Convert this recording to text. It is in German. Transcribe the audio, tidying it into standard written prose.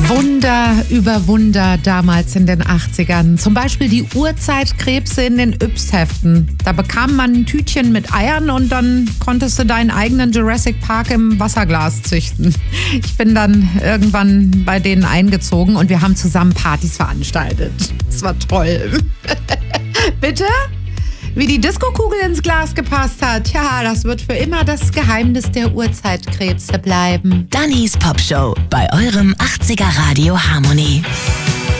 Wunder über Wunder damals in den 80ern. Zum Beispiel die Urzeitkrebse in den Yps-Heften. Da bekam man ein Tütchen mit Eiern und dann konntest du deinen eigenen Jurassic Park im Wasserglas züchten. Ich bin dann irgendwann bei denen eingezogen und wir haben zusammen Partys veranstaltet. Das war toll. Bitte? Wie die Diskokugel ins Glas gepasst hat. Ja, das wird für immer das Geheimnis der Urzeitkrebse bleiben. Dannys Popshow bei eurem 80er Radio Harmony.